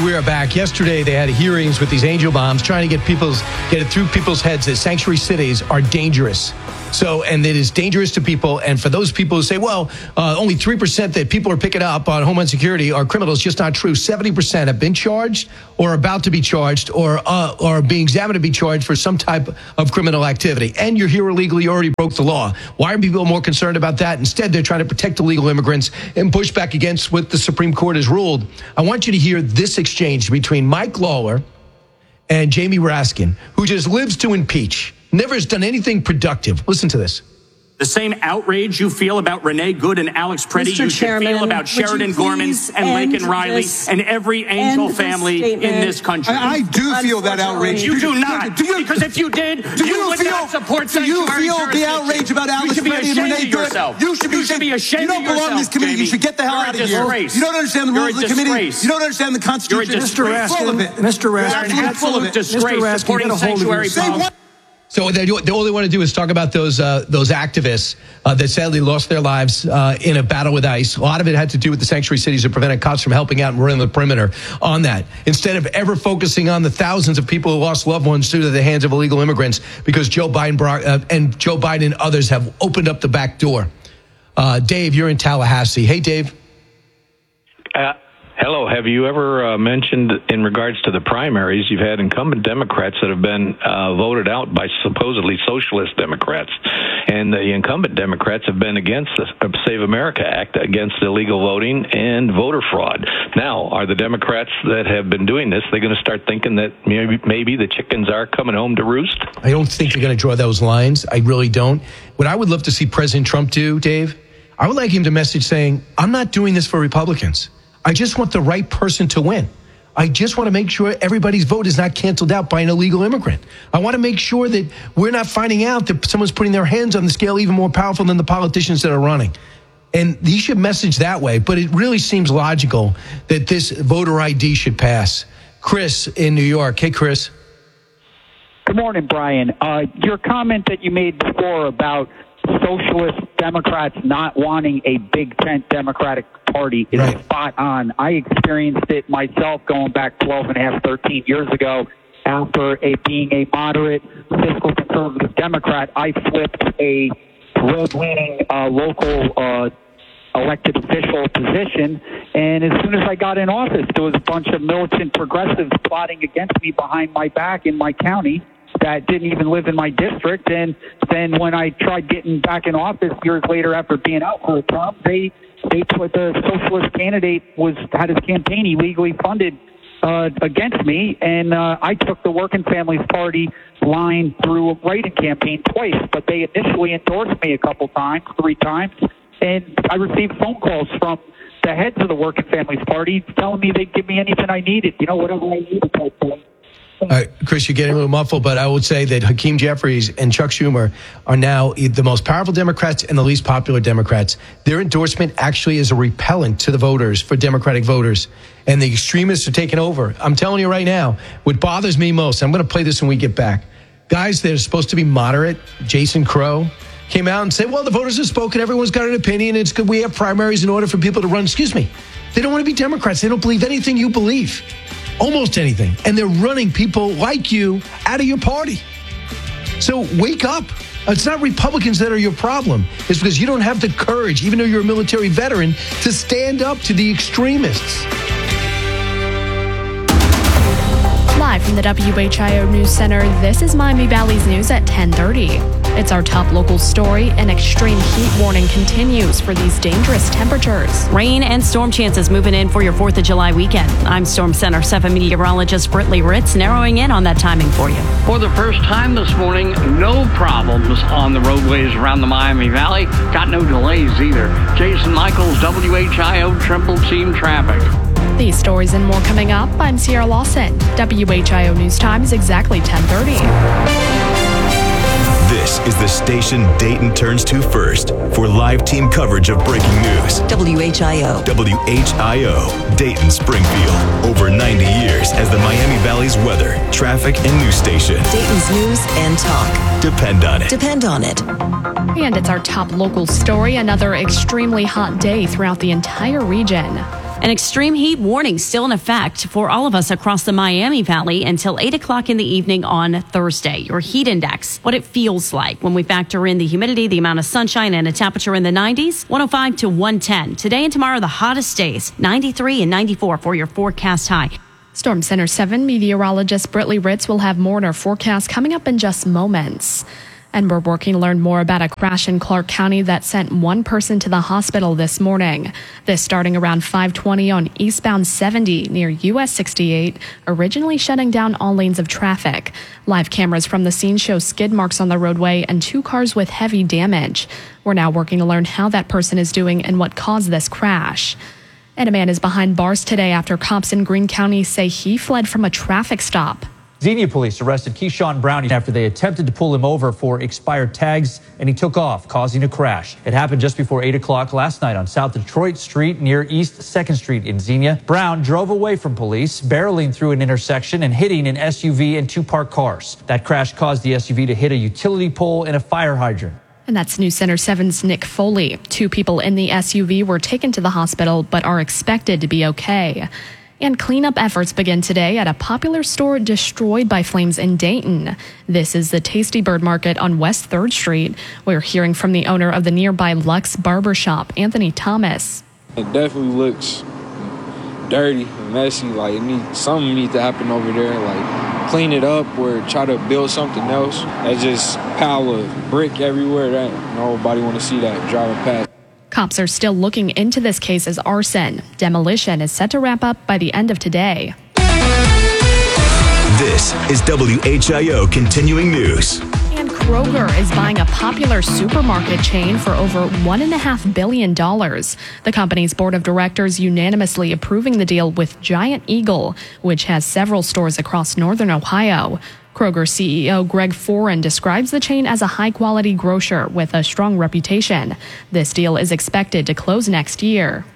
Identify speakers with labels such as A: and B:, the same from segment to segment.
A: we are back. Yesterday, they had hearings with these angel bombs trying to get it through people's heads that sanctuary cities are dangerous. And it is dangerous to people. And for those people who say, well, only 3% that people are picking up on Homeland Security are criminals, just not true. 70% have been charged or about to be charged or are being examined to be charged for some type of criminal activity. And you're here illegally, you already broke the law. Why are people more concerned about that? Instead, they're trying to protect illegal immigrants and push back against what the Supreme Court has ruled. I want you to hear this exchange between Mike Lawler and Jamie Raskin, who just lives to impeach. Never has done anything productive. Listen to this.
B: The same outrage you feel about Renee Good and Alex Preddy, you should feel about Sheridan Gorman and Laken Riley and every angel family in this country.
C: I do feel that outrage.
B: You do not. Because if you did, you would not support sanctuary jurisdiction.
C: Do you feel the outrage about Alex Preddy and Renee Good? You should be ashamed of yourself. You don't belong in this committee. You should get the hell out of here. You don't understand the rules of the committee. You don't understand the Constitution.
B: Mr. Raskin,
C: You're full of it.
B: Disgrace supporting sanctuary policy.
A: So all they want to do is talk about those activists that sadly lost their lives in a battle with ICE. A lot of it had to do with the sanctuary cities that prevented cops from helping out and running the perimeter on that. Instead of ever focusing on the thousands of people who lost loved ones through the hands of illegal immigrants because Joe Biden and others have opened up the back door. Dave, you're in Tallahassee. Hey, Dave.
D: Hello. Have you ever mentioned in regards to the primaries, you've had incumbent Democrats that have been voted out by supposedly socialist Democrats, and the incumbent Democrats have been against the Save America Act, against illegal voting and voter fraud. Now, are the Democrats that have been doing this, they're going to start thinking that maybe the chickens are coming home to roost?
A: I don't think they're going to draw those lines. I really don't. What I would love to see President Trump do, Dave, I would like him to message saying, I'm not doing this for Republicans. I just want the right person to win. I just want to make sure everybody's vote is not canceled out by an illegal immigrant. I want to make sure that we're not finding out that someone's putting their hands on the scale even more powerful than the politicians that are running. And he should message that way. But it really seems logical that this voter ID should pass. Chris in New York. Hey, Chris.
E: Good morning, Brian. Your comment that you made before about socialist Democrats not wanting a big tent Democratic Party is spot on. I experienced it myself going back 13 years ago. After being a moderate fiscal conservative Democrat, I flipped a red-leaning local elected official position, and as soon as I got in office, there was a bunch of militant progressives plotting against me behind my back in my county that didn't even live in my district. And then when I tried getting back in office years later after being out for a term, they put the socialist candidate had his campaign illegally funded against me, and I took the Working Families Party line through a write-in campaign twice, but they initially endorsed me three times, and I received phone calls from the heads of the Working Families Party telling me they'd give me anything I needed, whatever I needed type thing.
A: Chris, you're getting a little muffled, but I would say that Hakeem Jeffries and Chuck Schumer are now the most powerful Democrats and the least popular Democrats. Their endorsement actually is a repellent to the voters, for Democratic voters. And the extremists are taking over. I'm telling you right now, what bothers me most, I'm going to play this when we get back. Guys that are supposed to be moderate, Jason Crow, came out and said, well, the voters have spoken. Everyone's got an opinion. It's good we have primaries in order for people to run. Excuse me. They don't want to be Democrats. They don't believe anything you believe. Almost anything. And they're running people like you out of your party. So wake up. It's not Republicans that are your problem. It's because you don't have the courage, even though you're a military veteran, to stand up to the extremists.
F: Live from the WHIO News Center, this is Miami Valley's News at 10:30. It's our top local story. An extreme heat warning continues for these dangerous temperatures.
G: Rain and storm chances moving in for your 4th of July weekend. I'm Storm Center 7 meteorologist Britley Ritz, narrowing in on that timing for you.
H: For the first time this morning, no problems on the roadways around the Miami Valley. Got no delays either. Jason Michaels, WHIO Triple Team Traffic.
F: These stories and more coming up. I'm Sierra Lawson. WHIO News Time is exactly 10:30.
I: This is the station Dayton turns to first for live team coverage of breaking news.
J: WHIO.
I: WHIO, Dayton, Springfield. Over 90 years as the Miami Valley's weather, traffic, and news station.
J: Dayton's news and talk.
I: Depend on it.
J: Depend on it.
F: And it's our top local story. Another extremely hot day throughout the entire region.
G: An extreme heat warning still in effect for all of us across the Miami Valley until 8 o'clock in the evening on Thursday. Your heat index, what it feels like when we factor in the humidity, the amount of sunshine, and a temperature in the 90s, 105 to 110. Today and tomorrow, the hottest days, 93 and 94 for your forecast high.
F: Storm Center 7 meteorologist Britley Ritz will have more in our forecast coming up in just moments. And we're working to learn more about a crash in Clark County that sent one person to the hospital this morning. This starting around 5:20 on eastbound 70 near US 68, originally shutting down all lanes of traffic. Live cameras from the scene show skid marks on the roadway and 2 cars with heavy damage. We're now working to learn how that person is doing and what caused this crash. And a man is behind bars today after cops in Greene County say he fled from a traffic stop.
K: Xenia police arrested Keyshawn Brown after they attempted to pull him over for expired tags, and he took off, causing a crash. It happened just before 8 o'clock last night on South Detroit Street near East 2nd Street in Xenia. Brown drove away from police, barreling through an intersection and hitting an SUV and 2 parked cars. That crash caused the SUV to hit a utility pole and a fire hydrant.
F: And that's News Center 7's Nick Foley. 2 people in the SUV were taken to the hospital but are expected to be okay. And cleanup efforts begin today at a popular store destroyed by flames in Dayton. This is the Tasty Bird Market on West 3rd Street. We're hearing from the owner of the nearby Lux Barbershop, Anthony Thomas.
L: It definitely looks dirty and messy. Like something needs to happen over there. Like clean it up or try to build something else. That's just pile of brick everywhere. That nobody want to see that driving past.
F: Cops are still looking into this case as arson. Demolition is set to wrap up by the end of today.
I: This is WHIO Continuing News.
F: And Kroger is buying a popular supermarket chain for over $1.5 billion. The company's board of directors unanimously approving the deal with Giant Eagle, which has several stores across northern Ohio. Kroger CEO Greg Foran describes the chain as a high-quality grocer with a strong reputation. This deal is expected to close next year.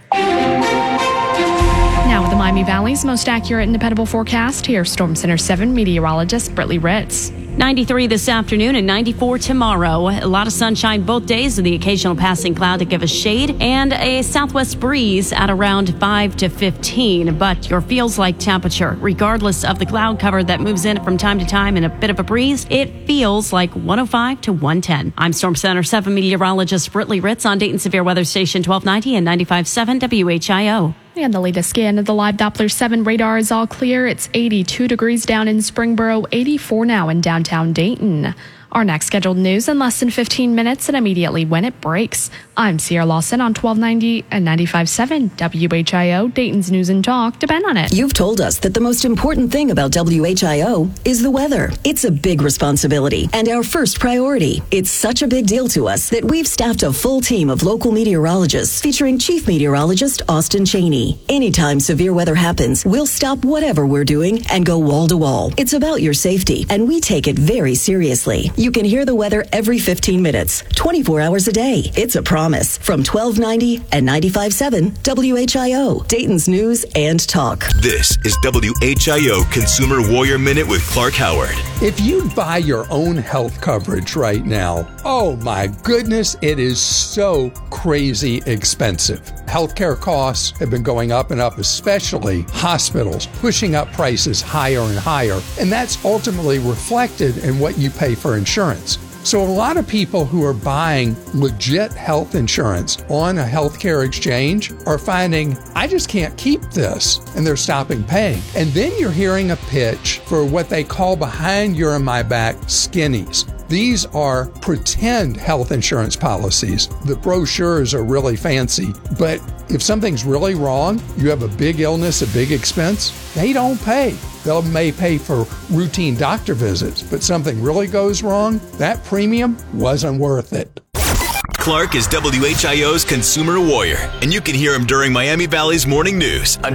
F: Now with the Miami Valley's most accurate and dependable forecast, here's Storm Center 7 meteorologist Britley Ritz.
G: 93 this afternoon and 94 tomorrow. A lot of sunshine both days with the occasional passing cloud to give us shade and a southwest breeze at around 5 to 15. But your feels like temperature, regardless of the cloud cover that moves in from time to time and a bit of a breeze, it feels like 105 to 110. I'm Storm Center 7 meteorologist Britley Ritz on Dayton Severe Weather Station 1290 and 95.7 WHIO.
F: And the latest scan of the live Doppler 7 radar is all clear. It's 82 degrees down in Springboro, 84 now in downtown Dayton. Our next scheduled news in less than 15 minutes and immediately when it breaks. I'm Sierra Lawson on 1290 and 95.7 WHIO, Dayton's News and Talk. Depend on it.
J: You've told us that the most important thing about WHIO is the weather. It's a big responsibility and our first priority. It's such a big deal to us that we've staffed a full team of local meteorologists featuring Chief Meteorologist Austin Cheney. Anytime severe weather happens, we'll stop whatever we're doing and go wall to wall. It's about your safety, and we take it very seriously. You can hear the weather every 15 minutes, 24 hours a day. It's a promise from 1290 and 95.7 WHIO, Dayton's News and Talk.
I: This is WHIO Consumer Warrior Minute with Clark Howard.
M: If you buy your own health coverage right now, oh my goodness, it is so crazy expensive. Healthcare costs have been going up and up, especially hospitals, pushing up prices higher and higher. And that's ultimately reflected in what you pay for insurance. So a lot of people who are buying legit health insurance on a healthcare exchange are finding, I just can't keep this, and they're stopping paying. And then you're hearing a pitch for what they call behind your and my back skinnies. These are pretend health insurance policies. The brochures are really fancy, but if something's really wrong, you have a big illness, a big expense, they don't pay. They may pay for routine doctor visits, but something really goes wrong, that premium wasn't worth it.
I: Clark is WHIO's Consumer Warrior, and you can hear him during Miami Valley's Morning News on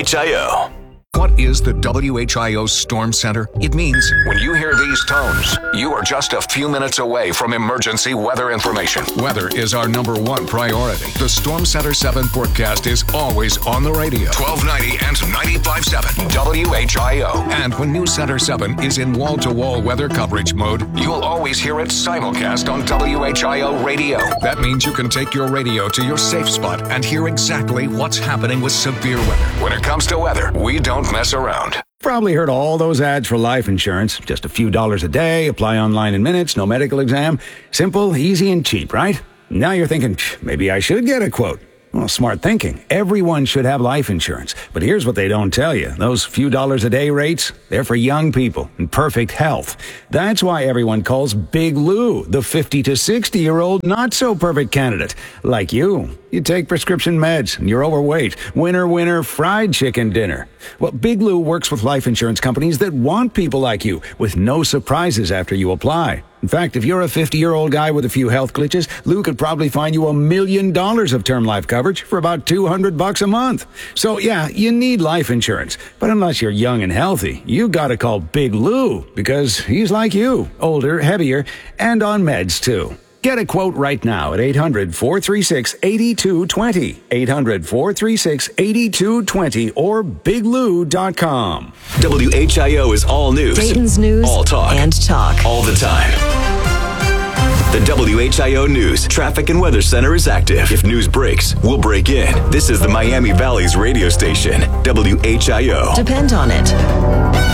I: WHIO.
N: What is the WHIO Storm Center? It means when you hear these tones, you are just a few minutes away from emergency weather information. Weather is our #1 priority. The Storm Center 7 forecast is always on the radio. 1290 and 95.7 WHIO. And when News Center 7 is in wall-to-wall weather coverage mode, you'll always hear it simulcast on WHIO radio. That means you can take your radio to your safe spot and hear exactly what's happening with severe weather. When it comes to weather, we don't mess around.
O: Probably heard all those ads for life insurance. Just a few dollars a day, apply online in minutes, no medical exam. Simple, easy, and cheap, right? Now you're thinking, maybe I should get a quote. Well, smart thinking. Everyone should have life insurance. But here's what they don't tell you. Those few dollars a day rates, they're for young people in perfect health. That's why everyone calls Big Lou the 50 to 60-year-old not-so-perfect candidate. Like you. You take prescription meds and you're overweight. Winner, fried chicken dinner. Well, Big Lou works with life insurance companies that want people like you with no surprises after you apply. In fact, if you're a 50-year-old guy with a few health glitches, Lou could probably find you $1 million of term life coverage for about $200 a month. So yeah, you need life insurance. But unless you're young and healthy, you gotta call Big Lou because he's like you, older, heavier, and on meds too. Get a quote right now at 800-436-8220. 800-436-8220 or biglou.com.
I: WHIO is all news.
J: Dayton's news.
I: All talk.
J: And talk.
I: All the time. The WHIO News Traffic and Weather Center is active. If news breaks, we'll break in. This is the Miami Valley's radio station, WHIO.
J: Depend on it.